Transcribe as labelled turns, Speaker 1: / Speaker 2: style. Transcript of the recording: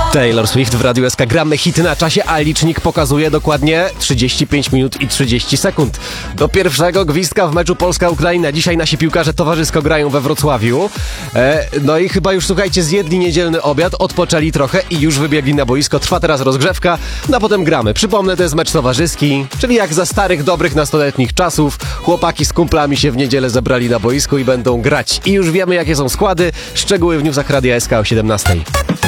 Speaker 1: Taylor Swift w Radiu SK. Gramy hity na czasie, a licznik pokazuje dokładnie 35 minut i 30 sekund. Do pierwszego gwizdka w meczu Polska-Ukraina. Dzisiaj nasi piłkarze towarzysko grają we Wrocławiu. No i chyba już, słuchajcie, zjedli niedzielny obiad, odpoczęli trochę i już wybiegli na boisko. Trwa teraz rozgrzewka, no a potem gramy. Przypomnę, to jest mecz towarzyski, czyli jak za starych, dobrych, nastoletnich czasów. Chłopaki z kumplami się w niedzielę zebrali na boisku i będą grać. I już wiemy, jakie są składy. Szczegóły w newsach Radia SK o 17.